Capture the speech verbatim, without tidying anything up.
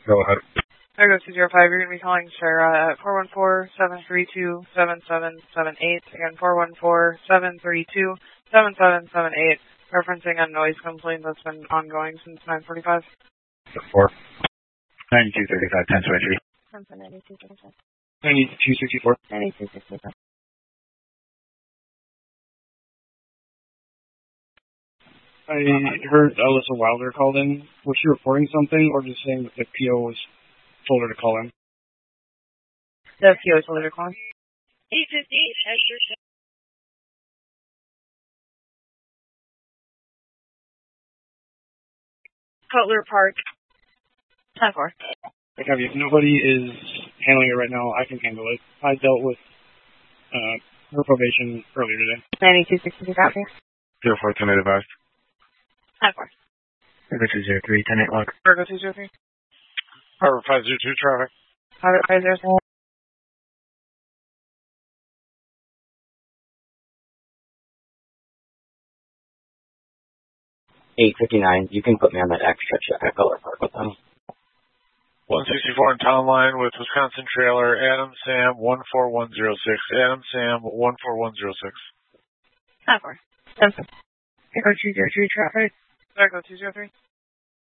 Go ahead. There goes two zero five. You're going to be calling Sarah at four one four, seven three two, seven seven seven eight. Again, four one four, seven three two, seven seven seven eight. Referencing a noise complaint that's been ongoing since nine forty-five. Four. ninety-two thirty-five, ten twenty-three. ninety-two thirty-five. ninety-two sixty-four. ninety-two sixty-five. I heard Alyssa Wilder called in. Was she reporting something or just saying that the P O was told her to call in? The P O told her to call in. eight fifty-eight, Hector. Cutler Park. ten four. I have you. If nobody is handling it right now, I can handle it. I dealt with uh, her probation earlier today. ninety-two sixty-two, copy. Zero four, ten eight advised. ten four. Virgo two zero three, ten eight log. Virgo two zero three. Harbor five zero two traffic. Harbor five zero two. eight fifty-nine, you can put me on that extra check at Cutler Park with them. one sixty-four in town line with Wisconsin trailer, Adam Sam one four one zero six. Adam Sam one four one zero six. ten four. ten four. Virgo two zero three traffic. Virgo two zero three.